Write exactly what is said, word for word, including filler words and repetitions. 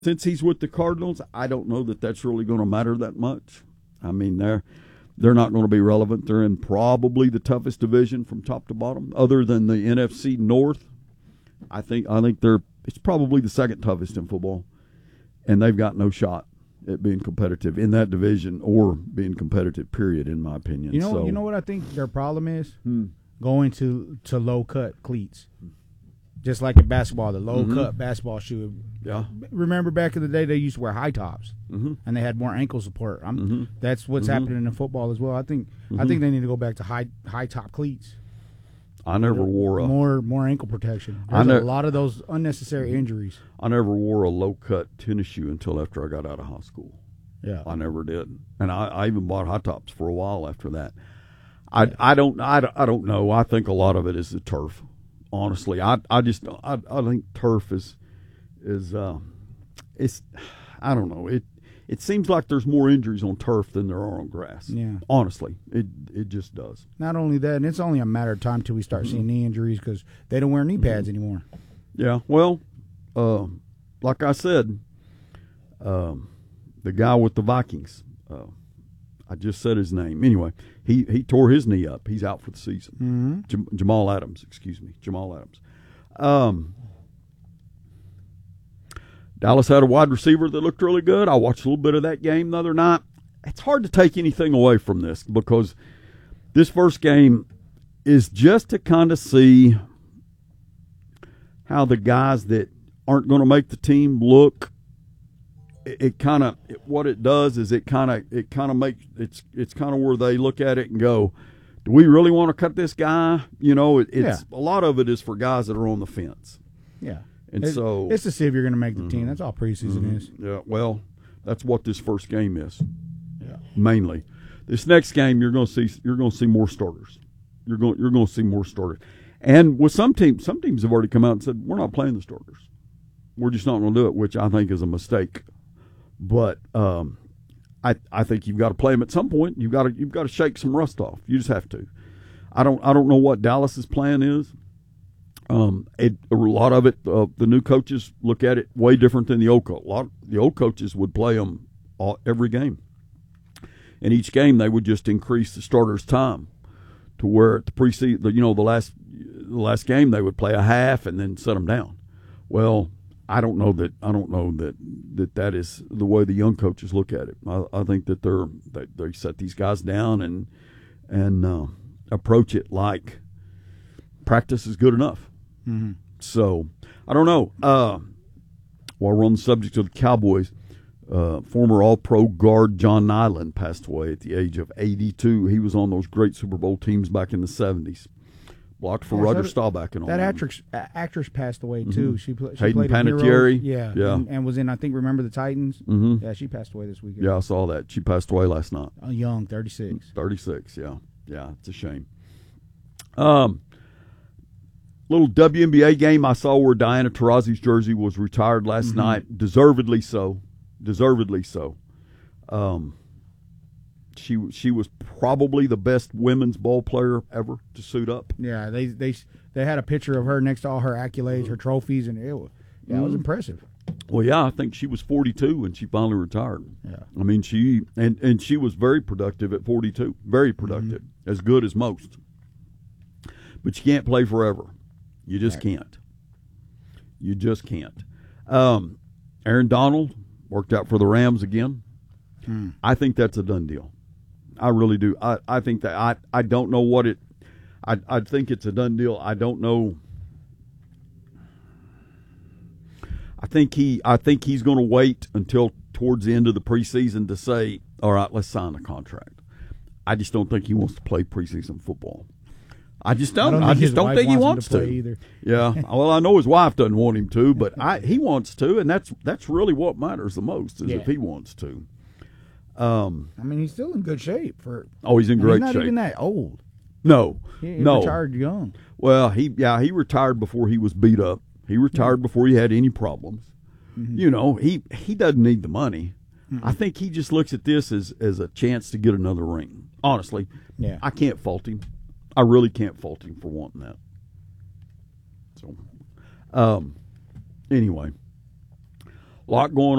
since he's with the Cardinals, I don't know that that's really going to matter that much. I mean, they're they're not going to be relevant. They're in probably the toughest division from top to bottom, other than the N F C North. I think I think they're it's probably the second toughest in football, and they've got no shot at being competitive in that division or being competitive. Period, in my opinion. You know, so, you know what I think their problem is? Hmm. Going to to low cut cleats. Just like in basketball, the low Mm-hmm. cut basketball shoe. Yeah. Remember back in the day, they used to wear high tops, Mm-hmm. and they had more ankle support. I'm, Mm-hmm. That's what's Mm-hmm. happening in football as well. I think I Mhm. think they need to go back to high high top cleats. I never wore a more more ankle protection. I There's ne- a lot of those unnecessary injuries. I never wore a low cut tennis shoe until after I got out of high school. Yeah, I never did, and I, I even bought high tops for a while after that. I, I don't I, don't- I don't know. I think a lot of it is the turf. Honestly, I I just I, I think turf is is uh, it's I don't know. It it seems like there's more injuries on turf than there are on grass. Yeah. Honestly, it it just does. Not only that, and it's only a matter of time till we start Mm-hmm. seeing knee injuries because they don't wear knee pads anymore. Yeah. Well, uh, like I said, um, the guy with the Vikings. Uh, I just said his name. Anyway, he, he tore his knee up. He's out for the season. Mm-hmm. Jam- Jamal Adams, excuse me, Jamal Adams. Um, Dallas had a wide receiver that looked really good. I watched a little bit of that game the other night. It's hard to take anything away from this because this first game is just to kind of see how the guys that aren't going to make the team look. It, it kind of what it does is it kind of it kind of makes it's it's kind of where they look at it and go, do we really want to cut this guy? You know, it, it's Yeah. a lot of it is for guys that are on the fence, Yeah, and it's, so it's to see if you're going to make the team. That's all preseason is. yeah. Well, that's what this first game is Yeah, mainly. This next game, you're going to see you're going to see more starters. You're going you're going to see more starters, and with some teams, some teams have already come out and said we're not playing the starters. We're just not going to do it, which I think is a mistake. But um, I I think you've got to play them at some point. You've got to you've got to shake some rust off. You just have to. I don't I don't know what Dallas's plan is. Um, it, a lot of it, uh, the new coaches look at it way different than the old coach. A lot the old coaches would play them all, every game. And each game they would just increase the starters' time to where at the preseason, you know, the last the last game they would play a half and then set them down. Well, I don't know that I don't know that that, that is the way the young coaches look at it. I, I think that they're they, they set these guys down and and uh, approach it like practice is good enough. mm-hmm. So I don't know. Uh, while we're on the subject of the Cowboys, uh, former All-Pro guard John Nyland passed away at the age of eighty-two. He was on those great Super Bowl teams back in the seventies. Blocked for Yeah, Roger so Staubach and all that them. actress a- actress passed away too. She, pl- she Hayden played in Heroes. Panettiere. Yeah, Yeah. and, and was in I think Remember the Titans. Mm-hmm. Yeah, she passed away this weekend. Yeah, I saw that. She passed away last night. Uh, young, thirty-six. thirty-six, yeah. Yeah, it's a shame. Um, little W N B A game I saw where Diana Taurasi's jersey was retired last Mm-hmm. night. Deservedly so. Deservedly so. Um, she she was probably the best women's ball player ever to suit up. Yeah, they they they had a picture of her next to all her accolades, her trophies, and it was yeah, it was Mhm. impressive. Well, yeah, I think she was forty-two when she finally retired. Yeah. I mean, she and, and she was very productive at forty-two. Very productive, as good as most. But you can't play forever. You just Right. can't. You just can't. Um, Aaron Donald worked out for the Rams again. Hmm. I think that's a done deal. I really do. I, I think that I, I don't know what it. I I think it's a done deal. I don't know. I think he I think he's going to wait until towards the end of the preseason to say, all right, let's sign a contract. I just don't think he wants to play preseason football. I just don't. I, don't think just his don't wife think he wants wants him to to. play either. Yeah. Well, I know his wife doesn't want him to, but I he wants to, and that's that's really what matters the most is Yeah. if he wants to. Um. I mean, he's still in good shape for. Oh, he's in and great he's not shape. even that old. No. He, he no. retired young. Well, he yeah he retired before he was beat up. He retired Mm-hmm. before he had any problems. You know, he he doesn't need the money. Mm-hmm. I think he just looks at this as as a chance to get another ring. Honestly, Yeah. I can't fault him. I really can't fault him for wanting that. So, um, anyway, A lot going